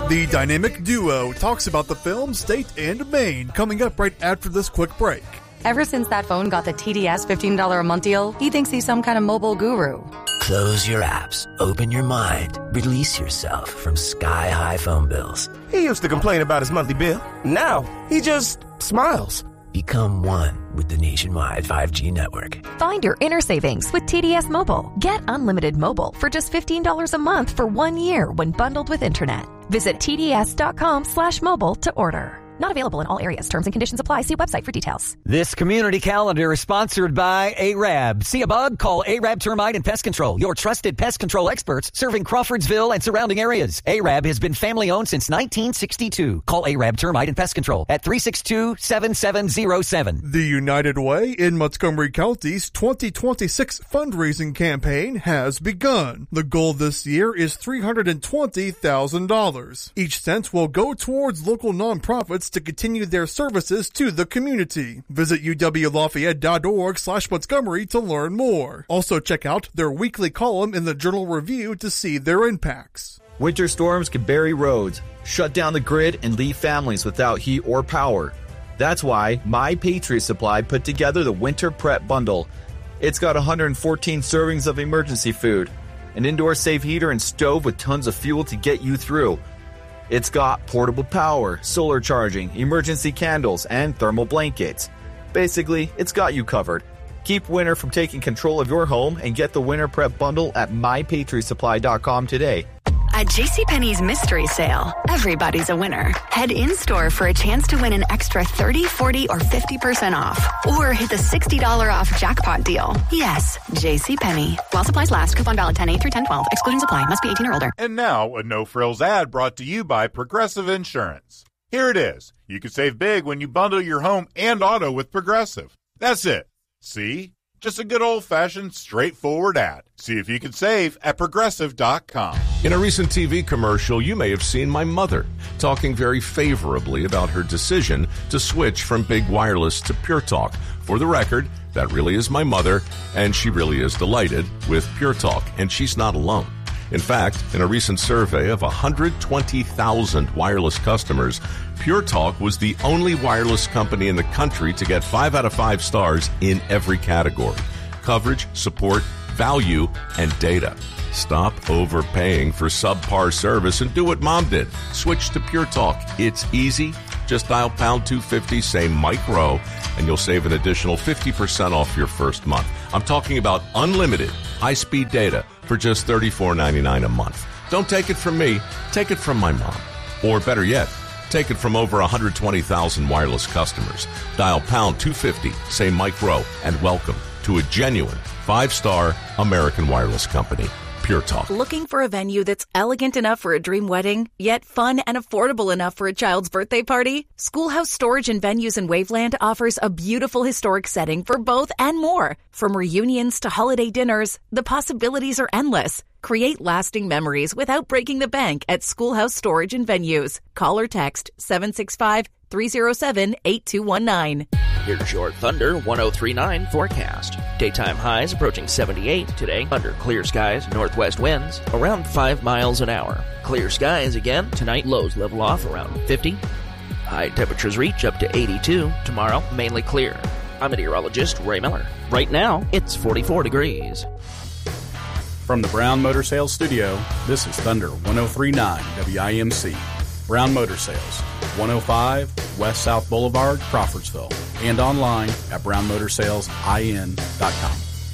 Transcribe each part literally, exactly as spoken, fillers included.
The dynamic duo talks about the film State and Main, coming up right after this quick break. Ever since that phone got the T D S fifteen dollars a month deal, he thinks he's some kind of mobile guru. Close your apps, open your mind, release yourself from sky-high phone bills. He used to complain about his monthly bill. Now, he just smiles. Become one with the nationwide five G network. Find your inner savings with T D S Mobile. Get unlimited mobile for just fifteen dollars a month for one year when bundled with internet. Visit tds.com slash mobile to order. Not available in all areas. Terms and conditions apply. See website for details. This community calendar is sponsored by A R A B. See a bug? Call A R A B Termite and Pest Control, your trusted pest control experts serving Crawfordsville and surrounding areas. A R A B has been family-owned since nineteen sixty-two. Call A R A B Termite and Pest Control at three six two, seven seven zero seven. The United Way in Montgomery County's twenty twenty-six fundraising campaign has begun. The goal this year is three hundred twenty thousand dollars. Each cent will go towards local nonprofits to continue their services to the community. Visit uwlafayette.org slash Montgomery to learn more. Also check out their weekly column in the Journal Review to see their impacts. Winter storms can bury roads, shut down the grid, and leave families without heat or power. That's why My Patriot Supply put together the Winter Prep Bundle. It's got one hundred fourteen servings of emergency food, an indoor safe heater and stove with tons of fuel to get you through. It's got portable power, solar charging, emergency candles, and thermal blankets. Basically, it's got you covered. Keep winter from taking control of your home and get the Winter Prep Bundle at my patriot supply dot com today. At JCPenney's Mystery Sale, everybody's a winner. Head in-store for a chance to win an extra thirty, forty, or fifty percent off. Or hit the sixty dollars off jackpot deal. Yes, JCPenney. While supplies last, coupon valid ten eight through ten twelve. Excluding supply. Must be eighteen or older. And now, a no-frills ad brought to you by Progressive Insurance. Here it is. You can save big when you bundle your home and auto with Progressive. That's it. See? Just a good old-fashioned, straightforward ad. See if you can save at Progressive dot com. In a recent T V commercial, you may have seen my mother talking very favorably about her decision to switch from Big Wireless to Pure Talk. For the record, that really is my mother, and she really is delighted with Pure Talk, and she's not alone. In fact, in a recent survey of one hundred twenty thousand wireless customers, Pure Talk was the only wireless company in the country to get five out of five stars in every category: coverage, support, value, and data. Stop overpaying for subpar service and do what Mom did. Switch to Pure Talk. It's easy. Just dial pound two fifty, say Mike Rowe, and you'll save an additional fifty percent off your first month. I'm talking about unlimited high-speed data for just thirty-four ninety-nine a month. Don't take it from me. Take it from my mom. Or better yet, take it from over one hundred twenty thousand wireless customers. Dial pound two fifty, say Mike Rowe, and welcome to a genuine five-star American wireless company. Pure Talk. Looking for a venue that's elegant enough for a dream wedding, yet fun and affordable enough for a child's birthday party? Schoolhouse Storage and Venues in Waveland offers a beautiful historic setting for both and more. From reunions to holiday dinners, the possibilities are endless. Create lasting memories without breaking the bank at Schoolhouse Storage and Venues. Call or text seven six five, three zero seven, eight two one nine. Here's your Thunder one oh three point nine forecast. Daytime highs approaching seventy-eight today under clear skies, northwest winds around five miles an hour. Clear skies again tonight, lows level off around fifty. High temperatures reach up to eighty-two tomorrow, mainly clear. I'm meteorologist Ray Miller. Right now, it's forty-four degrees. From the Brown Motor Sales Studio, this is Thunder one oh three point nine W I M C. Brown Motor Sales, one oh five West South Boulevard, Crawfordsville, and online at brown motor sales I N dot com.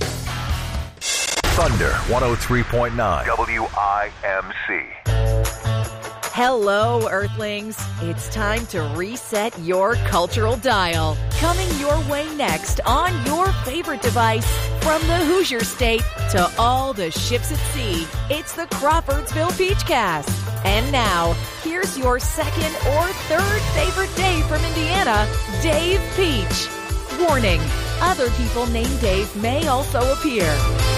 Thunder one oh three point nine W I M C. Hello, Earthlings. It's time to reset your cultural dial. Coming your way next on your favorite device, from the Hoosier State to all the ships at sea, it's the Crawfordsville Peachcast. And now, here's your second or third favorite Dave from Indiana, Dave Peach. Warning, other people named Dave may also appear.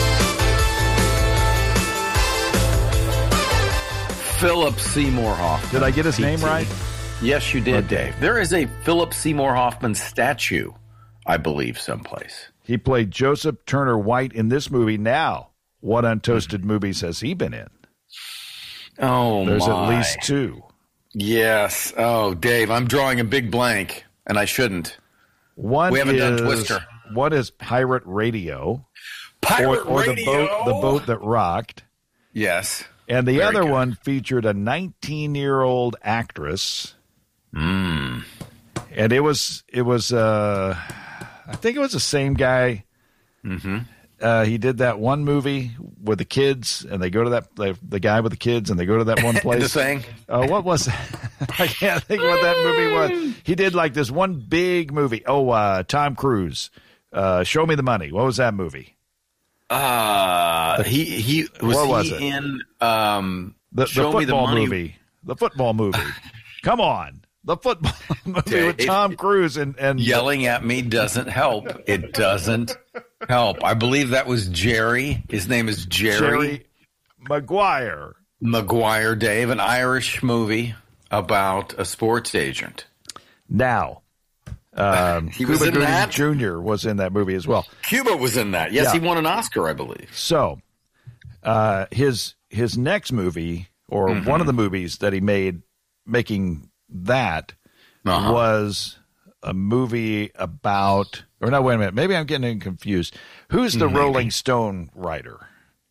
Philip Seymour Hoffman. Did I get his P T. name right? Yes, you did, Okay. Dave. There is a Philip Seymour Hoffman statue, I believe, someplace. He played Joseph Turner White in this movie. Now, what untoasted movies has he been in? Oh, There's my. at least two. Yes. Oh, Dave, I'm drawing a big blank, and I shouldn't. One we haven't is, done Twister. One is Pirate Radio. Pirate or, or Radio? the boat, the boat that rocked. Yes. And the Very other good. one featured a nineteen-year-old actress. Mm. And it was, it was, uh, I think it was the same guy. Mm-hmm. Uh, he did that one movie with the kids, and they go to that, the, the guy with the kids, and they go to that one place. The Thing? Uh, what was that? I can't think what that movie was. He did like this one big movie. Oh, uh, Tom Cruise. Uh, Show Me the Money. What was that movie? Uh, he, he, was what he was it? in, um, The, the Show Me the football Money? movie. The football movie. Come on. The football movie Dave, with Tom Cruise and, and Yelling at me doesn't help. It doesn't help. I believe that was Jerry. His name is Jerry. Jerry Maguire. Maguire, Dave, an Irish movie about a sports agent. Now, um, He was Cuba in Gooding that? Junior was in that movie as well. Cuba was in that. Yes, Yeah. he won an Oscar, I believe. So, uh, his his next movie, or Mm-hmm. one of the movies that he made, making that Uh-huh. was a movie about. Or no, wait a minute. Maybe I'm getting confused. Who's the Maybe. Rolling Stone writer?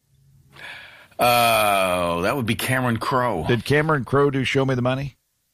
Oh, that would be Cameron Crowe. Did Cameron Crowe do Show Me the Money?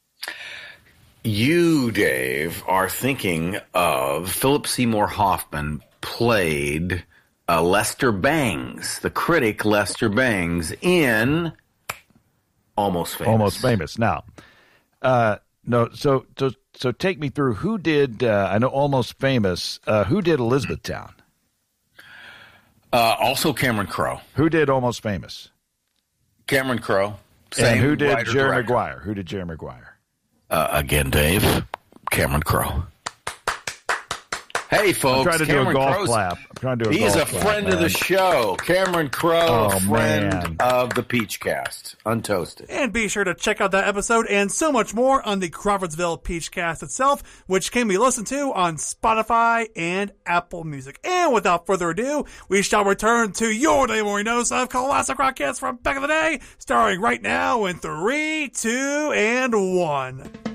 You, Dave, are thinking of Philip Seymour Hoffman played uh, Lester Bangs, the critic Lester Bangs, in Almost Famous. Almost Famous. Now, uh, no. So, so, so, take me through. Who did? Uh, I know Almost Famous. Uh, who did Elizabethtown? Uh, also Cameron Crowe. Who did Almost Famous? Cameron Crowe. Same And who did writer, Jerry director. Maguire? Who did Jerry Maguire? Uh, again, Dave, Cameron Crowe. Hey, folks. I'm trying to Cameron do a golf Crowe's- clap. I'm trying to do a He is golf a clap, friend of the man. show. Cameron Crowe, Oh, a friend man. of the Peachcast. Untoasted. And be sure to check out that episode and so much more on the Crawfordsville Peachcast itself, which can be listened to on Spotify and Apple Music. And without further ado, we shall return to your Dave Morenosa of Classic Rock Hits from back in the day, starring right now in three, two, and one.